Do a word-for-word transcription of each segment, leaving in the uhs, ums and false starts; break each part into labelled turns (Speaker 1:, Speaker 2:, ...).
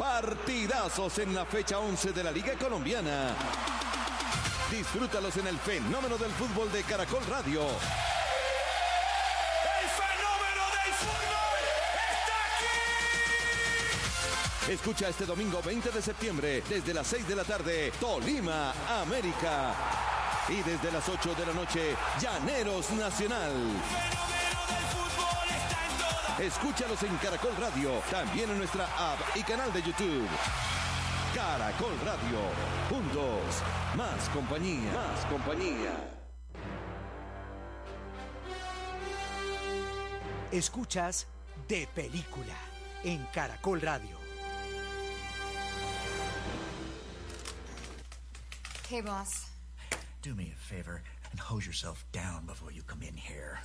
Speaker 1: Partidazos en la fecha once de la Liga Colombiana. Disfrútalos en el fenómeno del fútbol de Caracol Radio.
Speaker 2: ¡El fenómeno del fútbol está aquí!
Speaker 1: Escucha este domingo veinte de septiembre, desde las seis de la tarde, Tolima, América. Y desde las ocho de la noche, Llaneros Nacional. Escúchalos en Caracol Radio, también en nuestra app y canal de YouTube. Caracol Radio, juntos, más compañía, más compañía.
Speaker 3: Escuchas De Película en Caracol Radio.
Speaker 4: Hey, boss.
Speaker 5: Do me a favor and hose yourself down before you come in here.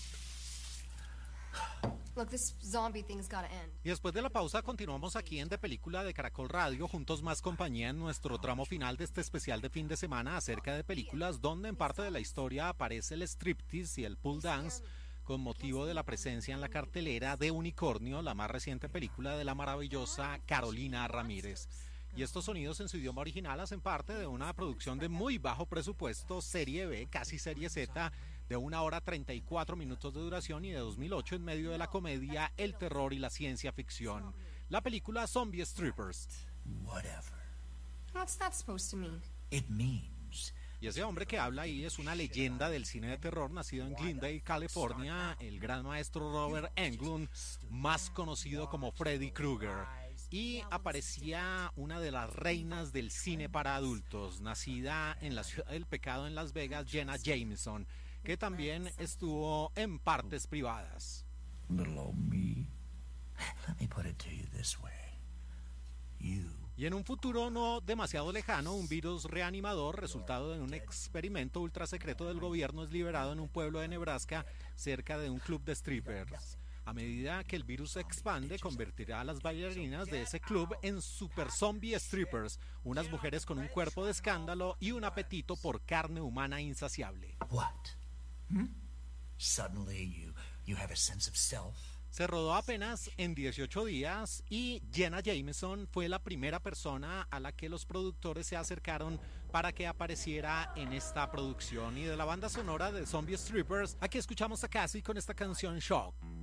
Speaker 4: Look, this zombie thing's gotta end.
Speaker 6: Y después de la pausa continuamos aquí en De Película de Caracol Radio, juntos más compañía en nuestro tramo final de este especial de fin de semana acerca de películas donde en parte de la historia aparece el striptease y el pool dance con motivo de la presencia en la cartelera de Unicornio, la más reciente película de la maravillosa Carolina Ramírez. Y estos sonidos en su idioma original hacen parte de una producción de muy bajo presupuesto, serie B, casi serie Z, de una hora treinta y cuatro minutos de duración y de dos mil ocho en medio de la comedia, el terror y la ciencia ficción. La película Zombie Strippers.
Speaker 5: Whatever.
Speaker 4: What's that supposed to mean?
Speaker 5: It means...
Speaker 6: Y ese hombre que habla ahí es una leyenda del cine de terror, nacido en Glendale, California, el gran maestro Robert Englund, más conocido como Freddy Krueger. Y aparecía una de las reinas del cine para adultos, nacida en la ciudad del pecado en Las Vegas, Jenna Jameson, que también estuvo en partes privadas.
Speaker 5: Little old me. Let me put it to you this way. You.
Speaker 6: Y en un futuro no demasiado lejano, un virus reanimador, resultado de un experimento ultra secreto del gobierno, es liberado en un pueblo de Nebraska cerca de un club de strippers. A medida que el virus se expande, convertirá a las bailarinas de ese club en super zombie strippers, unas mujeres con un cuerpo de escándalo y un apetito por carne humana insaciable.
Speaker 5: What? Hmm? Suddenly you, you have a sense of self.
Speaker 6: Se rodó apenas en dieciocho días y Jenna Jameson fue la primera persona a la que los productores se acercaron para que apareciera en esta producción. Y de la banda sonora de Zombie Strippers, aquí escuchamos a Cassie con esta canción Shock.